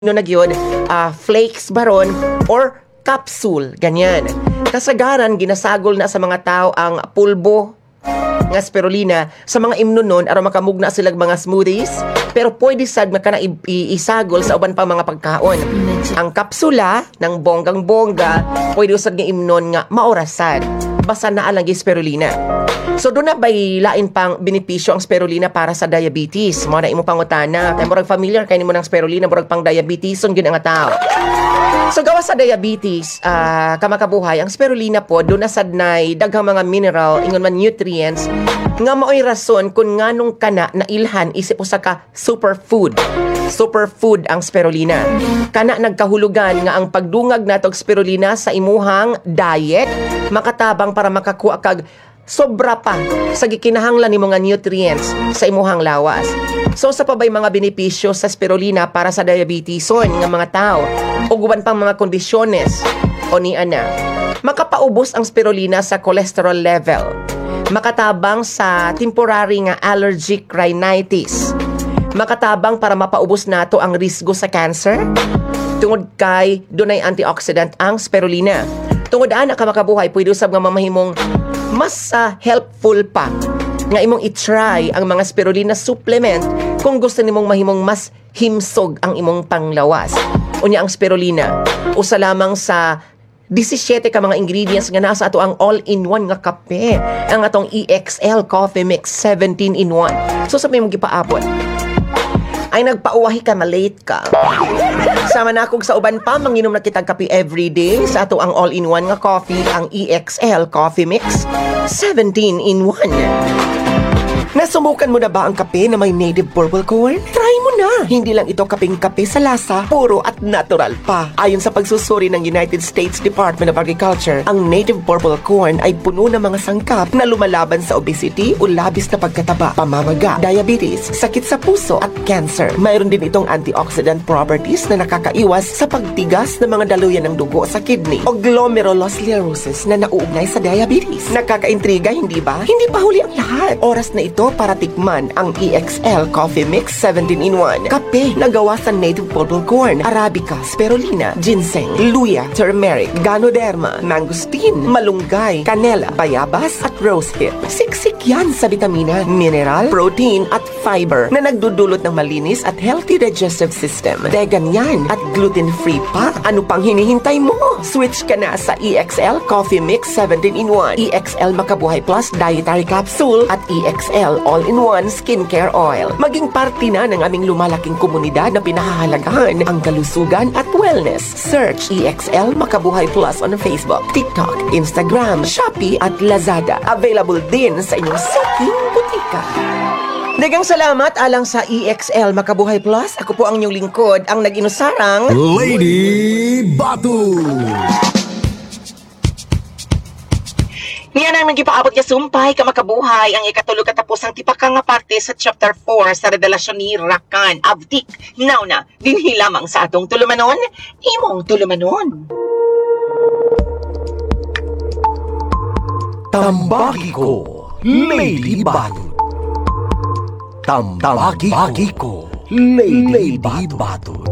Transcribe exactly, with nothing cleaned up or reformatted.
no nagyod, uh, flakes baron or capsule, ganyan. Kasagaran, ginasagol na sa mga tao ang pulbo nga spirulina sa mga imnunon aron makamugna silang mga smoothies, pero pwede sad maka na isagol sa uban pang mga pagkaon. Ang kapsula ng bonggang-bongga pwede usad nga imnon nga maorasan basta naa lang gi spirulina. So doon na bay lain pang benepisyo ang spirulina para sa diabetes. Mo na imo pangutana, kay murag familiar kay nimo ng spirulina murag pang diabetes son gyud nga tao. So gawas sa diabetes, uh, kamakabuhay, ang spirulina po doon na sad nay daghang mga mineral, ingon man nutrients nga maoy rason kung nganong kana na ilhan isip usa ka superfood. Superfood ang spirulina. Kana nagkahulugan nga ang pagdungag natog spirulina sa imuhang diet makatabang para makakuha kag sobra pa sa gikinahanglan nimo nga nutrients sa imuhang lawas. So sa pabay mga benepisyo sa spirulina para sa diabeteson nga mga tao ug uban pang mga kondisyones o ni ana. Makapaubos ang spirulina sa cholesterol level. Makatabang sa temporary nga allergic rhinitis. Makatabang para mapaubos nato ang risgo sa cancer. Tungod kay dunay antioxidant ang spirulina. Tungod ana ka makabuhay, pwede usab nga mamahimong mas uh, helpful pa nga imong i-try ang mga spirulina supplement kung gusto nimong mahimong mas himsog ang imong panglawas. Unya ang spirulina, usa lamang sa disisiete ka mga ingredients nga nasa ato ang all-in-one nga kape, ang atong E X L Coffee Mix seventeen in one. So sa may mong gipaabot ay nagpauwahi ka, malate ka. Sama na akong sa uban pa, manginom na kitang kape everyday sa ato ang all-in-one nga coffee, ang E X L Coffee Mix seventeen in one. Nasumukan mo na ba ang kape na may native purple corn? Try mo na! Hindi lang ito kapeng kape sa lasa, puro at natural pa. Ayon sa pagsusuri ng United States Department of Agriculture, ang native purple corn ay puno ng mga sangkap na lumalaban sa obesity o labis na pagkataba, pamamaga, diabetes, sakit sa puso at cancer. Mayroon din itong antioxidant properties na nakakaiwas sa pagtigas ng mga daluyan ng dugo sa kidney o glomerulosclerosis na nauugnay sa diabetes. Nakakaintriga, hindi ba? Hindi pa huli ang lahat. Oras na ito para tikman ang E X L Coffee Mix seventeen in one. Kape na gawa sa native purple corn, arabica, spirulina, ginseng, luya, turmeric, ganoderma, mangosteen, malunggay, canela, bayabas at rosehip. Siksik yan sa vitamina, mineral, protein at fiber na nagdudulot ng malinis at healthy digestive system. Vegan yan at gluten-free pa. Ano pang hinihintay mo? Switch ka na sa E X L Coffee Mix seventeen in one, E X L Makabuhay Plus Dietary Capsule at E X L All-in-One Skincare Oil. Maging parte na ng aming lumalaking komunidad na pinahahalagahan ang kalusugan at wellness. Search E X L Makabuhay Plus on Facebook, TikTok, Instagram, Shopee at Lazada. Available din sa inyong suking butika. Dagang salamat alang sa E X L Makabuhay Plus. Ako po ang inyong lingkod, ang nag-inusarang Lady Batu. Niyan ang nagipaabot niya sumpay ka makabuhay ang ikatulog katapos ang tipaka nga parte sa chapter four sa revelasyon ni Rakan Abdik. Now na, dinhi lamang sa atong tulumanon, imong tulumanon. Tambaki ko, Lady Batu. Tambaki ko, Lady Batu.